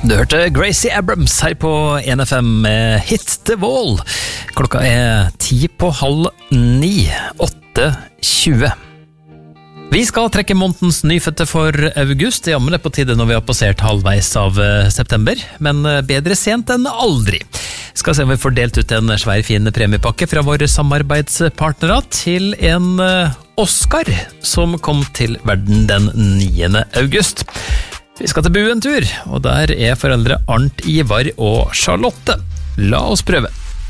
Du hørte Gracie Abrams her på NFM med Hit the Wall. Klokka 8:50, 8:20. Vi skal trekke månedens nyfødte for august. Jammen er på tide når vi har passert halvveis av september, men bedre sent enn aldri. Skal se om vi får delt ut en svær fin premiepakke fra våre samarbeidspartnere til en Oscar som kom til verden den 9. august. Vi skal til Bu en tur, og der er foreldre Arnt, Ivar og Charlotte. La oss prøve.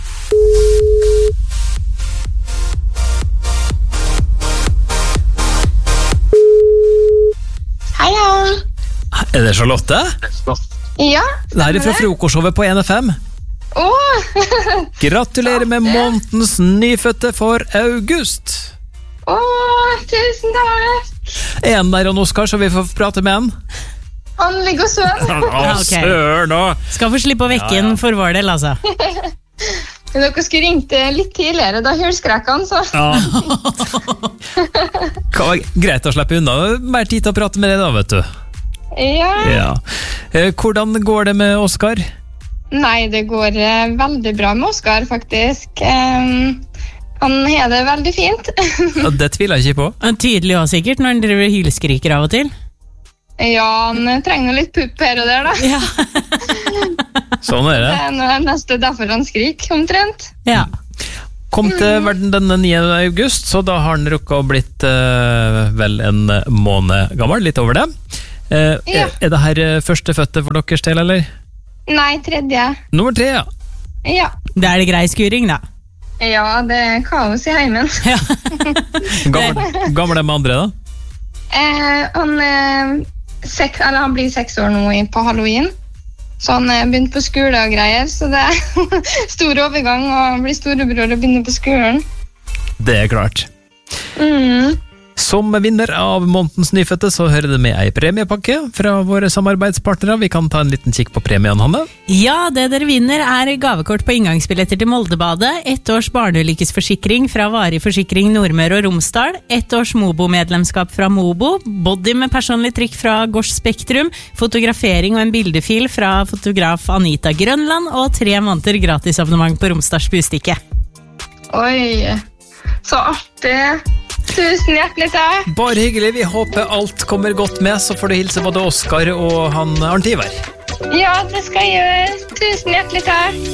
Hei. Er det Charlotte? Ja. Det her er fra frokostshowet på NFM. Gratulerer med månedens nyfødte for august. Tusen takk. Er han der, Oscar, så vi får prate med han? Han ligger og søvn. Søren da. Skal få slippe å vekke den for vår del, altså. Dere skulle ringt litt tidligere, da hølskrek han, så. Ja. Greit å slippe unna. Mer tid til å prate med deg da, vet du. Ja. Hvordan går det med Oscar? Nei, det går veldig bra med Oscar, faktisk. Han har det veldig fint. Ja, det tviler jeg ikke på. Tydelig også sikkert, når han driver hylskriker av og til. Ja, han trenger litt pupp her og der, da. Ja. Sånn er det. Det er nesten derfor han skriker, omtrent. Ja. Kom til verden den 9. august, så da har han rukket å blitt vel en måned gammel, litt over det. Ja. Er det her førstefødte for deres del, eller? Nei, 3. Nummer 3, ja. Ja. Det er det grei skuring, da. Ja, det er kaos i heimen. Ja. Gammel er med andre, da? Han blir 6 år nå på Halloween. Så han begynte på skole og greier, så det er stor overgang å bli storebror og begynne på skolen. Det er klart. Som vinner av månedens nyfødte så hører det med ei premiepakke fra våre samarbeidspartnere. Vi kan ta en liten kikk på premien, Hanne. Ja, det dere vinner er gavekort på inngangsbilletter til Moldebadet, 1 års barneulykkesforsikring fra Varig Forsikring Nordmøre og Romsdal, 1 års Mobo-medlemskap fra Mobo, body med personlig trykk fra Gors Spektrum, fotografering og en bildefil fra fotograf Anita Grønland, og 3 måneder gratis abonnement på Romsdals Bustikke. Oi, så artig. Tusen hjertelig takk. Bare hyggelig, vi håper alt kommer godt med, så får du hilse både Oscar og han Arnt Ivar. Ja, det skal jeg gjøre. Tusen hjertelig takk.